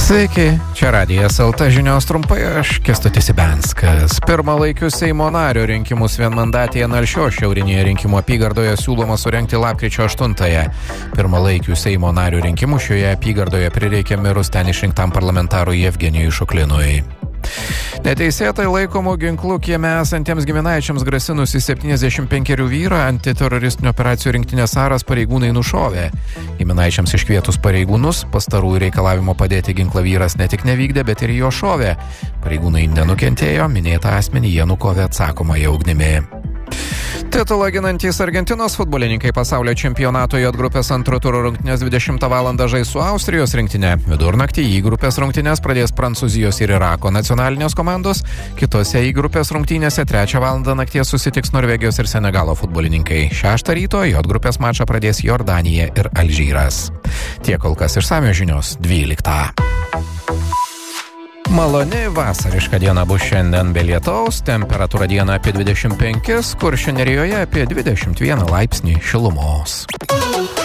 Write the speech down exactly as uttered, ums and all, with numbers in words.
Sveiki, čia Radijas L T žinios trumpai, aš Kęstutis Ibenskas. Pirmalaikius Seimo nario rinkimus vienmandatėje Nalšios šiaurinėje rinkimų apygardoje siūloma surengti lapkričio aštuntąją. Pirmalaikių Seimo nario rinkimų šioje apygardoje prireikė mirus ten išrinktam parlamentarui Jevgenijui Šuklinui. Neteisėtai laikomų ginklų kieme esantiems giminaičiams grasinusi septyniasdešimt penkerių vyrą antiteroristinių operacijų rinktinės Aras pareigūnai nušovė. Giminaičiams iškvietus pareigūnus, pastarųjų reikalavimo padėti ginklą vyras ne tik nevykdė, bet ir jo šovė. Pareigūnai nenukentėjo, minėtą asmenį jie nukovė atsakomąją ugnimi. Titulą ginantys Argentinos futbolininkai pasaulio čempionato J grupės antro turo rungtynės dvidešimtą valandą žais su Austrijos rinktinė. Vidurnaktį į grupės rungtynės pradės Prancūzijos ir Irako nacionalinės komandos. Kitose į grupės rungtynėse trečią valandą nakties susitiks Norvegijos ir Senegalo futbolininkai. Šeštą ryto J grupės mačą pradės Jordanija ir Alžyras. Tiek kol kas išsamios žinios dvyliktą. Maloni vasariška diena bus šiandien be lietaus, temperatūra dieną apie dvidešimt penkis, Kuršių nerijoje apie dvidešimt vieną laipsnį šilumos.